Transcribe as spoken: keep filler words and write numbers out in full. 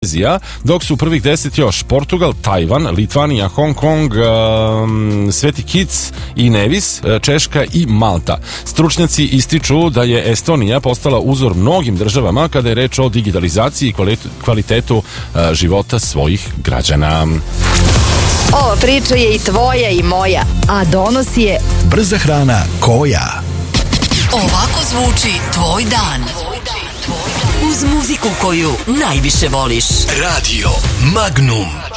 Perzija, dok su u prvih deset još Portugal, Tajvan, Litvanija, Hong Kong, um, Sveti Kitts i Nevis, Češka i Malta. Stručnjaci ističu da je Estonija postala uzor mnogim državama kada je reč o digitalizaciji i kvalitetu uh, života svojih građana. Ova priča je i tvoja i moja, a donosi je Brza hrana Koja. Ovako zvuči tvoj dan. Uz muziku koju najviše voliš. Radio Magnum.